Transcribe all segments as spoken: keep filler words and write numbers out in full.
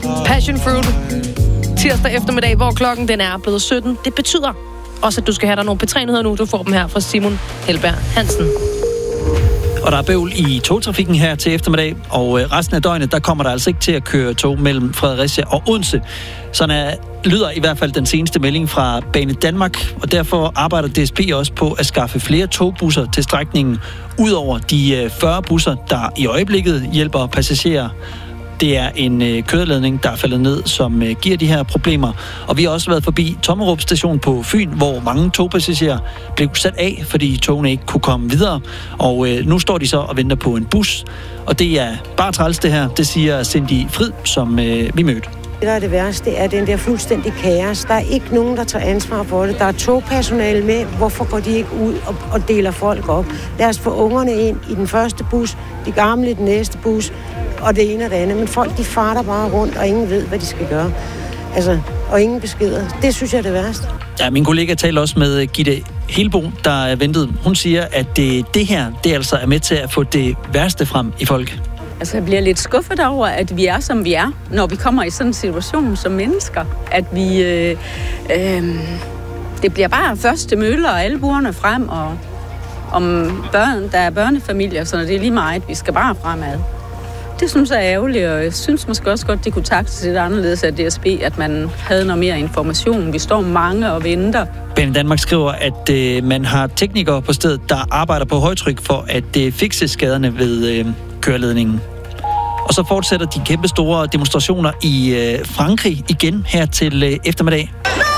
Passion Fruit. Tirsdag eftermiddag, hvor klokken den er blevet sytten. Det betyder også, at du skal have dig nogle P tre-nyheder nu. Du får dem her fra Simon Helberg Hansen. Og der er bøvl i togtrafikken her til eftermiddag, og resten af døgnet, der kommer der altså ikke til at køre tog mellem Fredericia og Odense. Sådan er, lyder i hvert fald den seneste melding fra Bane Danmark, og derfor arbejder D S B også på at skaffe flere togbusser til strækningen, udover de fyrre busser, der i øjeblikket hjælper passagerer. Det er en øh, køreledning, der er faldet ned, som øh, giver de her problemer. Og vi har også været forbi Tommerup station på Fyn, hvor mange togpassagerer blev sat af, fordi togene ikke kunne komme videre. Og øh, nu står de så og venter på en bus. Og det er bare træls det her, det siger Cindy Frid, som øh, vi mødte. Det, der er det værste, det er den der fuldstændig kaos. Der er ikke nogen, der tager ansvar for det. Der er togpersonale med. Hvorfor går de ikke ud og, og deler folk op? Lad os få ungerne ind i den første bus, de gamle i den næste bus, og det ene og det andet. Men folk, de farter bare rundt, og ingen ved, hvad de skal gøre. Altså, og ingen beskeder. Det synes jeg er det værste. Ja, min kollega taler også med Gitte Helbo, der er ventet. Hun siger, at det, det her, det altså er med til at få det værste frem i folk. Altså, jeg bliver lidt skuffet over, at vi er, som vi er, når vi kommer i sådan en situation som mennesker. At vi... Øh, øh, det bliver bare første møller og albuerne frem, og om børn, der er børnefamilier, så det er lige meget, vi skal bare fremad. Det synes jeg er ærgerligt, og jeg synes måske også godt, det kunne taktes lidt anderledes af D S B, at man havde noget mere information. Vi står mange og venter. Bane Danmark skriver, at øh, man har teknikere på stedet, der arbejder på højtryk for at øh, fikse skaderne ved øh, køreledningen. Og så fortsætter de kæmpe store demonstrationer i øh, Frankrig igen her til øh, eftermiddag.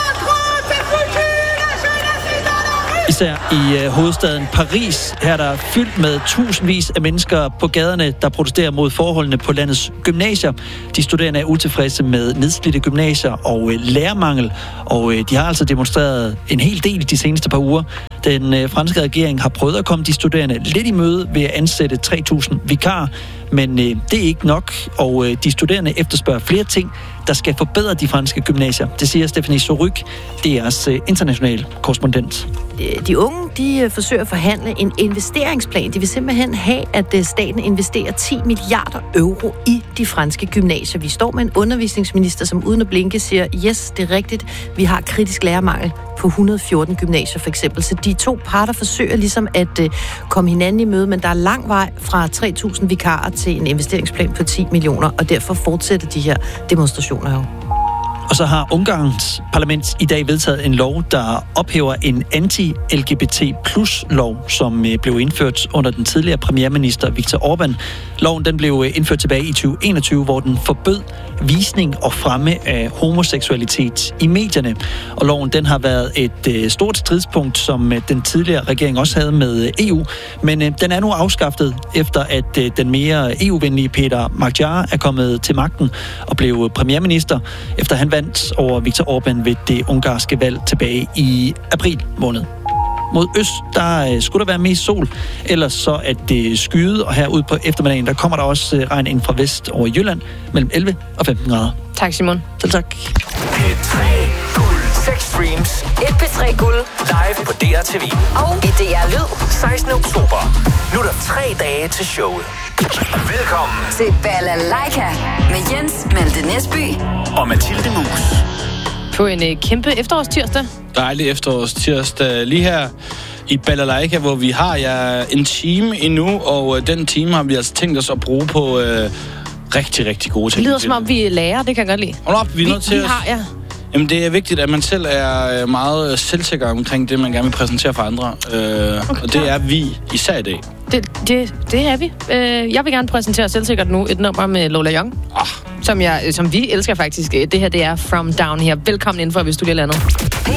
Især i øh, hovedstaden Paris, her er der fyldt med tusindvis af mennesker på gaderne, der protesterer mod forholdene på landets gymnasier. De studerende er utilfredse med nedslidte gymnasier og øh, lærermangel, og øh, de har altså demonstreret en hel del de seneste par uger. Den øh, franske regering har prøvet at komme de studerende lidt i møde ved at ansætte tre tusind vikarer, men øh, det er ikke nok, og øh, de studerende efterspørger flere ting, der skal forbedre de franske gymnasier. Det siger Stephanie Soryk, deres øh, internationale korrespondent. De unge, de forsøger at forhandle en investeringsplan. De vil simpelthen have, at staten investerer ti milliarder euro i de franske gymnasier. Vi står med en undervisningsminister, som uden at blinke siger, yes, det er rigtigt, vi har kritisk lærermangel på et hundrede og fjorten gymnasier for eksempel. Så de to parter forsøger ligesom at uh, komme hinanden i møde, men der er lang vej fra tre tusind vikarer til en investeringsplan på ti millioner, og derfor fortsætter de her demonstrationer jo. Og så har Ungarns parlament i dag vedtaget en lov, der ophæver en anti-L G B T plus lov, som blev indført under den tidligere premierminister Viktor Orbán. Loven den blev indført tilbage i tyve enogtyve, hvor den forbød visning og fremme af homoseksualitet i medierne. Og loven den har været et stort stridspunkt, som den tidligere regering også havde med E U. Men den er nu afskaffet, efter at den mere E U-venlige Peter Magyar er kommet til magten og blev premierminister, efter han vandt over Viktor Orbán ved det ungarske valg tilbage i april måned. Mod øst, der skulle der være mest sol, ellers så at det skyde, og herude på eftermiddagen, der kommer der også regn ind fra vest over Jylland, mellem elleve og femten grader. Tak, Simon. Selv tak. P tre Guld. Seks streams. Et P tre Guld. Live på D R T V. Og i D R Lyd. sekstende oktober. Nu er der tre dage til showet. Velkommen til Balalaika med Jens Malte Næsby og Mathilde Mus. På en øh, kæmpe efterårstirsdag. Dejlig efterårstirsdag lige her i Balalaika, hvor vi har ja, en time endnu, og øh, den time har vi altså tænkt os at bruge på øh, rigtig, rigtig gode ting. Det lyder som om vi er lærer, det kan jeg godt lide. Hold op, vi er nødt til vi har, ja. Jamen, det er vigtigt, at man selv er meget selvsikker omkring det, man gerne vil præsentere for andre. Øh, okay, og det er vi især i dag. Det, det, det er vi. Øh, jeg vil gerne præsentere selvsikkert nu et nummer med Lola Young. Ah. Som, jeg, som vi elsker faktisk. Det her, det er From Down Here. Velkommen indenfor, hvis du lige lander.